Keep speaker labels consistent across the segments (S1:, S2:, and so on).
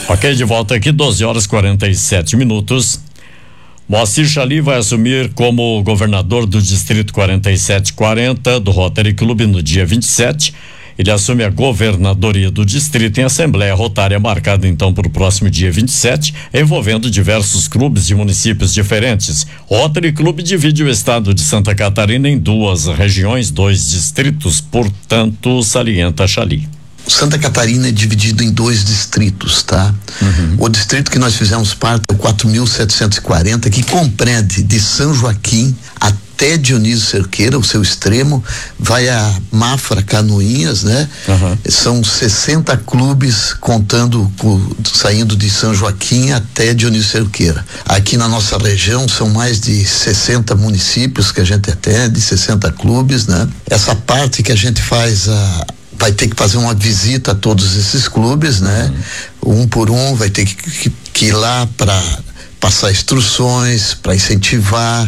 S1: Ok, de volta aqui, 12h47. Moacir Chali vai assumir como governador do Distrito 4740 do Rotary Club no dia 27. Ele assume a governadoria do distrito em assembleia rotária marcada então para o próximo dia 27, envolvendo diversos clubes de municípios diferentes. O Rotary Club divide o estado de Santa Catarina em 2 regiões, 2 distritos, portanto, salienta Chali.
S2: Santa Catarina é dividido em 2 distritos, tá? O distrito que nós fizemos parte é o 4.740, que compreende de São Joaquim até Dionísio Cerqueira, o seu extremo, vai a Mafra, Canoinhas, né? São 60 clubes saindo de São Joaquim até Dionísio Cerqueira. Aqui na nossa região são mais de 60 municípios que a gente atende, 60 clubes, né? Essa parte que a gente faz vai ter que fazer uma visita a todos esses clubes, né? Um por um, vai ter que ir lá para passar instruções, para incentivar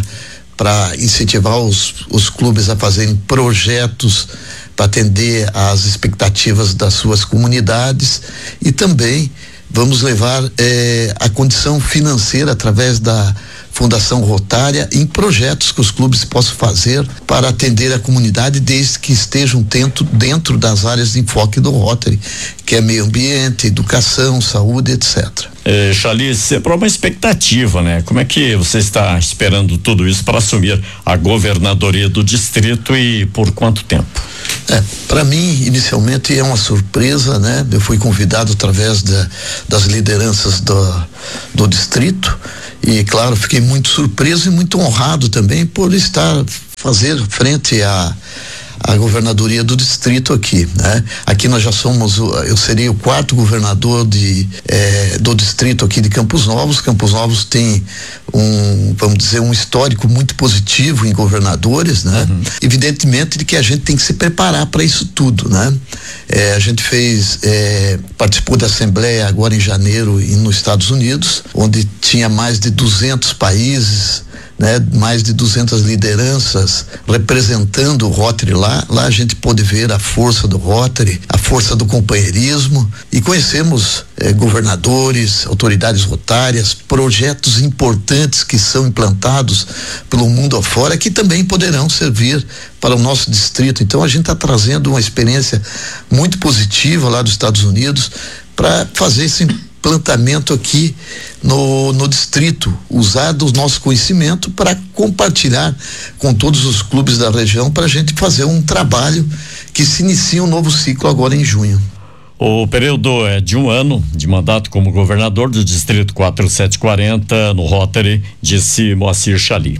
S2: os clubes a fazerem projetos para atender às expectativas das suas comunidades, e também vamos levar a condição financeira através da Fundação Rotária em projetos que os clubes possam fazer para atender a comunidade, desde que estejam dentro das áreas de enfoque do Rotary, que é meio ambiente, educação, saúde, etc.
S1: Chali, sempre uma expectativa, né? Como é que você está esperando tudo isso para assumir a governadoria do distrito e por quanto tempo?
S2: Para mim, inicialmente é uma surpresa, né? Eu fui convidado através das lideranças do distrito e, claro, fiquei muito surpreso e muito honrado também por fazer frente à governadoria do distrito aqui, né? Aqui nós já eu seria o 4º governador do distrito aqui de Campos Novos. Campos Novos tem vamos dizer, um histórico muito positivo em governadores, né? Evidentemente de que a gente tem que se preparar para isso tudo, né? A gente participou da assembleia agora em janeiro nos Estados Unidos, onde tinha mais de 200 países, né? Mais de 200 lideranças representando o Rotary lá. Lá a gente pôde ver a força do Rotary, a força do companheirismo, e conhecemos governadores, autoridades rotárias, projetos importantes que são implantados pelo mundo afora, que também poderão servir para o nosso distrito. Então a gente está trazendo uma experiência muito positiva lá dos Estados Unidos para fazer esse implantamento aqui no distrito, usar do nosso conhecimento para compartilhar com todos os clubes da região, para a gente fazer um trabalho que se inicia um novo ciclo agora em junho.
S1: O período é de 1 ano de mandato como governador do distrito 4740 no Rotary, disse Moacir Chali.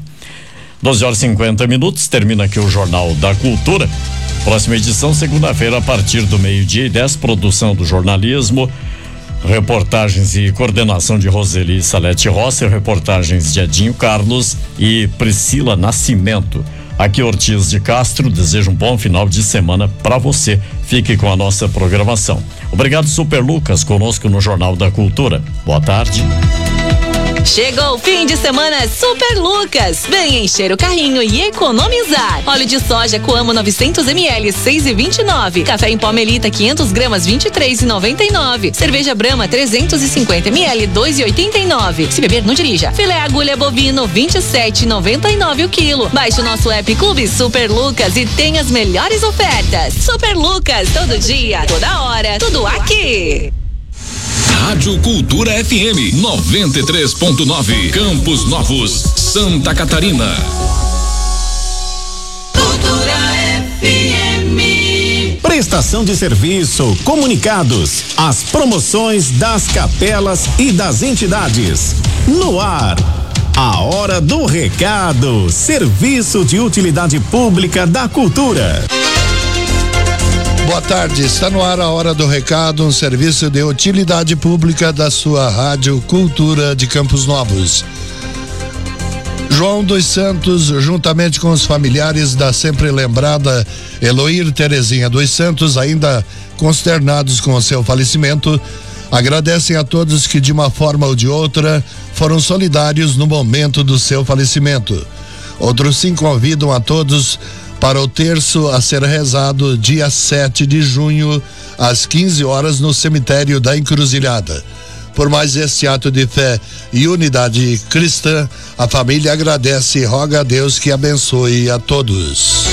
S1: 12h50, termina aqui o Jornal da Cultura. Próxima edição, segunda-feira, a partir do 12h10, produção do jornalismo, reportagens e coordenação de Roseli Salete Rossi, reportagens de Edinho Carlos e Priscila Nascimento. Aqui Ortiz de Castro, desejo um bom final de semana para você. Fique com a nossa programação. Obrigado, Super Lucas, conosco no Jornal da Cultura. Boa tarde.
S3: Chegou o fim de semana Super Lucas. Vem encher o carrinho e economizar. Óleo de soja Coamo 900 ml, 6,29. Café em pó Melita 500 gramas, 23,99. Cerveja Brahma 350 ml, 2,89. Se beber, não dirija. Filé agulha bovino 27,99 o quilo. Baixe o nosso app Clube Super Lucas e tenha as melhores ofertas. Super Lucas, todo dia, toda hora, tudo aqui.
S4: Rádio Cultura FM 93.9, Campos Novos, Santa Catarina.
S5: Cultura FM.
S6: Prestação de serviço, comunicados, as promoções das capelas e das entidades. No ar, a hora do recado, serviço de utilidade pública da cultura.
S7: Boa tarde, está no ar a Hora do Recado, um serviço de utilidade pública da sua Rádio Cultura de Campos Novos. João dos Santos, juntamente com os familiares da sempre lembrada Eloir Terezinha dos Santos, ainda consternados com o seu falecimento, agradecem a todos que de uma forma ou de outra foram solidários no momento do seu falecimento. Outros sim convidam a todos para o terço a ser rezado dia 7 de junho, às 15 horas, no cemitério da Encruzilhada. por mais este ato de fé e unidade cristã. A família agradece e roga a Deus que abençoe a todos.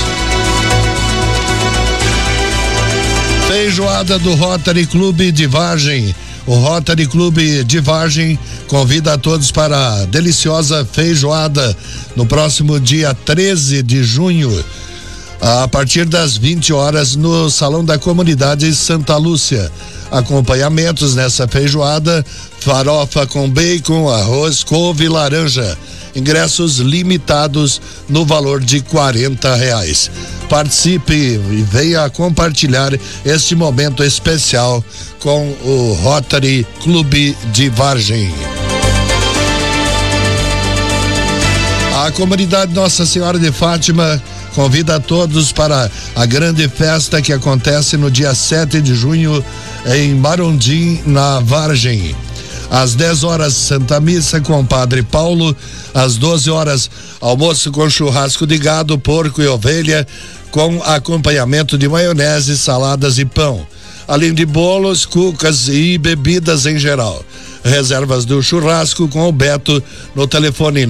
S7: Feijoada do Rotary Clube de Vargem. O Rotary Clube de Vargem convida a todos para a deliciosa feijoada no próximo dia 13 de junho, a partir das 20 horas, no Salão da Comunidade Santa Lúcia. Acompanhamentos nessa feijoada: farofa com bacon, arroz, couve e laranja. Ingressos limitados no valor de R$40. Participe e venha compartilhar este momento especial com o Rotary Clube de Vargem. A comunidade Nossa Senhora de Fátima convida a todos para a grande festa que acontece no dia 7 de junho em Marondim, na Vargem. Às 10 horas, Santa Missa com o Padre Paulo. Às 12 horas, almoço com churrasco de gado, porco e ovelha, com acompanhamento de maionese, saladas e pão, além de bolos, cucas e bebidas em geral. Reservas do churrasco com o Beto no telefone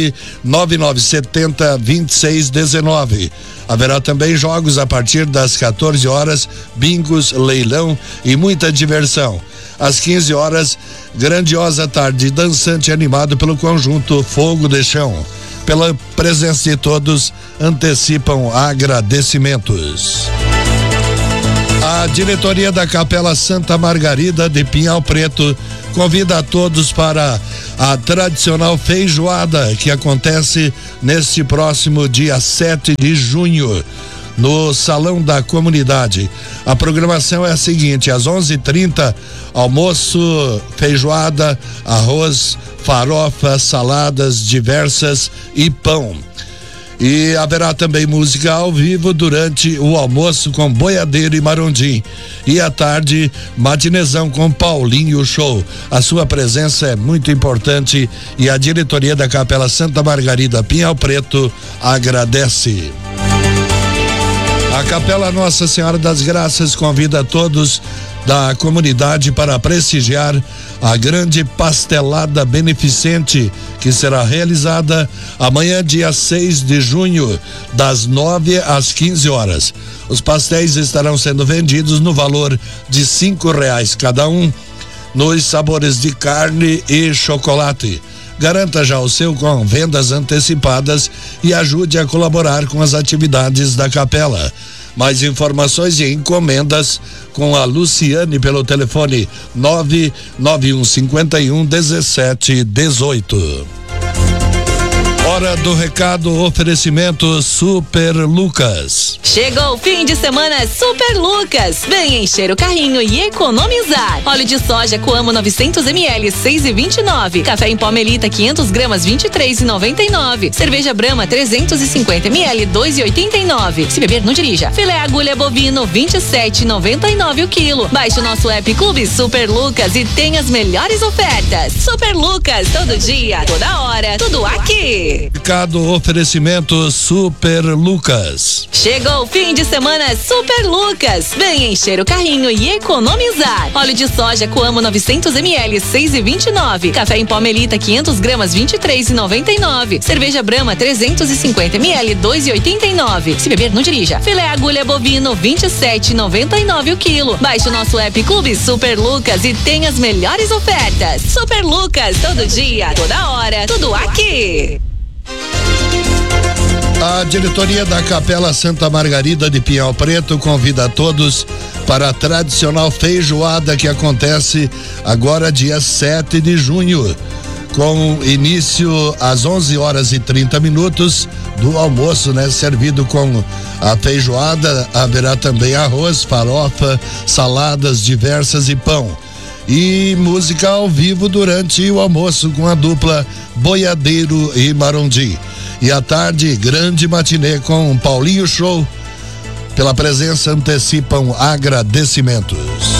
S7: 99970-2619. Haverá também jogos a partir das 14 horas, bingos, leilão e muita diversão. Às 15 horas, grandiosa tarde dançante animado pelo conjunto Fogo de Chão. Pela presença de todos, antecipam agradecimentos. A diretoria da Capela Santa Margarida de Pinhal Preto convida a todos para a tradicional feijoada que acontece neste próximo dia 7 de junho no Salão da Comunidade. A programação é a seguinte: às 11h30, almoço, feijoada, arroz, farofa, saladas diversas e pão. E haverá também música ao vivo durante o almoço com Boiadeiro e Marondim. E à tarde, matinezão com Paulinho Show. A sua presença é muito importante e a diretoria da Capela Santa Margarida Pinhal Preto agradece. A Capela Nossa Senhora das Graças convida a todos da comunidade para prestigiar a grande pastelada beneficente que será realizada amanhã, dia 6 de junho, das 9 às 15 horas. Os pastéis estarão sendo vendidos no valor de R$5 cada um, nos sabores de carne e chocolate. Garanta já o seu com vendas antecipadas e ajude a colaborar com as atividades da capela. Mais informações e encomendas com a Luciane pelo telefone 991511718. Hora do recado, oferecimento Super Lucas.
S3: Chegou o fim de semana Super Lucas. Vem encher o carrinho e economizar. Óleo de soja Coamo 900 ml 6,29. Café em pó Melita 500 gramas 23,99. Cerveja Brahma 350 ml 2,89. Se beber, não dirija. Filé agulha bovino 27,99 o quilo. Baixe o nosso app Clube Super Lucas e tenha as melhores ofertas. Super Lucas, todo dia, toda hora, tudo aqui.
S7: Mercado oferecimento Super Lucas.
S3: Chegou o fim de semana Super Lucas. Vem encher o carrinho e economizar. Óleo de soja Coamo 900 ml 6,29. Café em pó Melita 500 gramas 23,99. Cerveja Brahma 350 ml 2,89. Se beber, não dirija. Filé agulha bovino 27,99 o quilo. Baixe o nosso app Clube Super Lucas e tenha as melhores ofertas. Super Lucas, todo dia, toda hora, tudo aqui.
S7: A diretoria da Capela Santa Margarida de Pinhal Preto convida a todos para a tradicional feijoada que acontece agora dia 7 de junho, com início às 11h30 do almoço, servido com a feijoada. Haverá também arroz, farofa, saladas diversas e pão. E música ao vivo durante o almoço com a dupla Boiadeiro e Marondim. E à tarde, grande matinê com Paulinho Show. Pela presença, antecipam agradecimentos.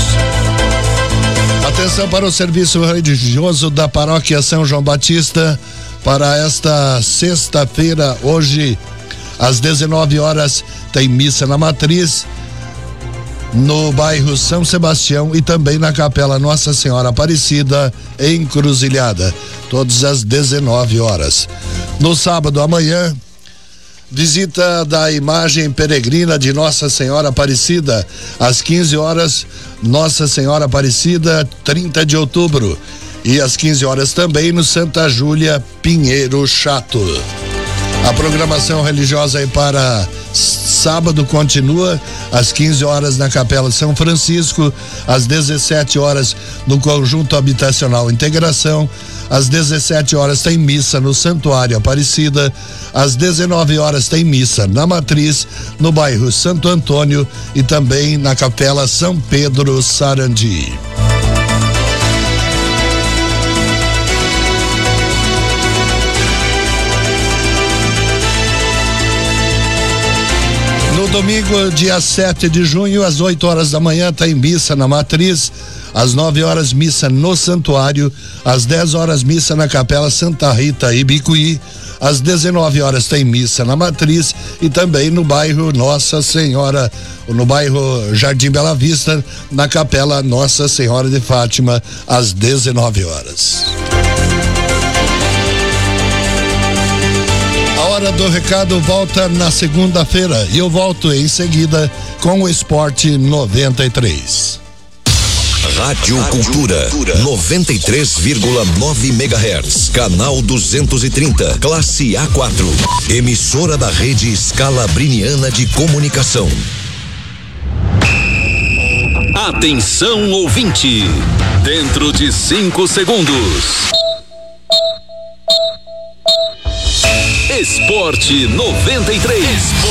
S7: Atenção para o serviço religioso da Paróquia São João Batista para esta sexta-feira. Hoje, às 19 horas, tem missa na Matriz. no bairro São Sebastião e também na Capela Nossa Senhora Aparecida, em Encruzilhada, todas às 19 horas. No sábado amanhã, visita da imagem peregrina de Nossa Senhora Aparecida, às 15 horas, Nossa Senhora Aparecida, 30 de outubro. E às 15 horas também no Santa Júlia, Pinheiro Chato. A programação religiosa aí para sábado continua às 15 horas na Capela São Francisco, às 17 horas no Conjunto Habitacional Integração, às 17 horas tem missa no Santuário Aparecida, às 19 horas tem missa na Matriz, no bairro Santo Antônio e também na Capela São Pedro Sarandi. No domingo, dia 7 de junho, às 8 horas da manhã, tem missa na Matriz, às 9 horas, missa no Santuário, às 10 horas, missa na Capela Santa Rita Ibicuí, às 19 horas, tem missa na Matriz e também no bairro Nossa Senhora, no bairro Jardim Bela Vista, na Capela Nossa Senhora de Fátima, às 19 horas. A Hora do Recado volta na segunda-feira e eu volto em seguida com o Esporte 93.
S5: Rádio Cultura 93,9 MHz, canal 230, classe A4, emissora da rede Scalabriniana de Comunicação.
S4: Atenção, ouvinte, dentro de 5 segundos. Esporte 93.